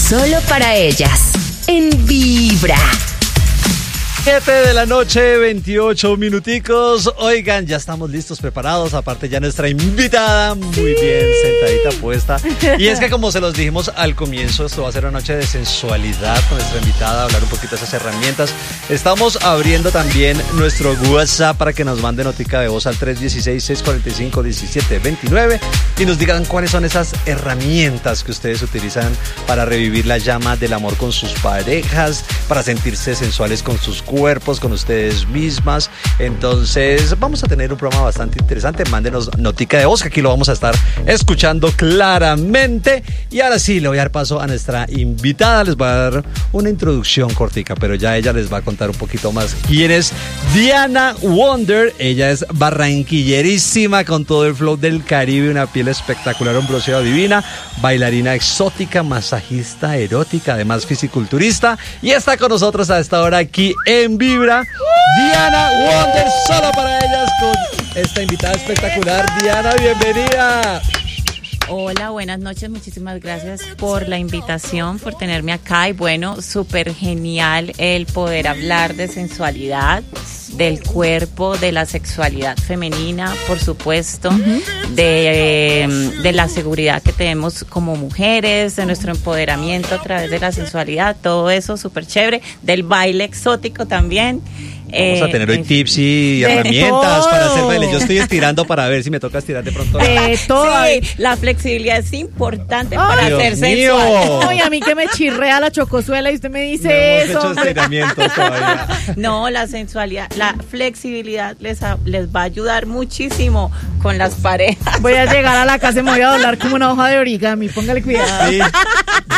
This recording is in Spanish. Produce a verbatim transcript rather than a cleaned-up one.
Solo para ellas, en Vibra. siete de la noche, veintiocho minuticos. Oigan, ya estamos listos, preparados. Aparte ya nuestra invitada, muy bien, sentadita, puesta. Y es que como se los dijimos al comienzo, esto va a ser una noche de sensualidad con nuestra invitada, hablar un poquito de esas herramientas. Estamos abriendo también nuestro WhatsApp para que nos manden notica de voz al tres uno seis, seis cuatro cinco, uno siete dos nueve y nos digan cuáles son esas herramientas que ustedes utilizan para revivir la llama del amor con sus parejas, para sentirse sensuales con sus cuerpos, con ustedes mismas. Entonces vamos a tener un programa bastante interesante. Mándenos notica de voz, que aquí lo vamos a estar escuchando claramente. Y ahora sí, le voy a dar paso a nuestra invitada. Les voy a dar una introducción cortica, pero ya ella les va a contar un poquito más quién es Diana Wonder. Ella es barranquillerísima, con todo el flow del Caribe, una piel espectacular, un bronceado divina, bailarina exótica, masajista erótica, además fisiculturista, y está con nosotros a esta hora aquí en Vibra, Diana Wonder, solo para ellas, con esta invitada espectacular. Diana, bienvenida. Hola, buenas noches, muchísimas gracias por la invitación, por tenerme acá. Y bueno, súper genial el poder hablar de sensualidad, del cuerpo, de la sexualidad femenina, por supuesto, uh-huh. de, de la seguridad que tenemos como mujeres, de nuestro empoderamiento a través de la sensualidad, todo eso súper chévere, del baile exótico también. Vamos a tener hoy tips y herramientas para hacer baile. Yo estoy estirando para ver si me toca estirar de pronto. De todo. Sí, la flexibilidad es importante Ay, para Dios hacer mío. sensual. No, y a mí que me chirrea la chocosuela y usted me dice no hemos eso. hecho estiramientos todavía. No, la sensualidad, la flexibilidad les, a, les va a ayudar muchísimo con las parejas. Voy a llegar a la casa y me voy a doblar como una hoja de origami. Póngale cuidado. Sí.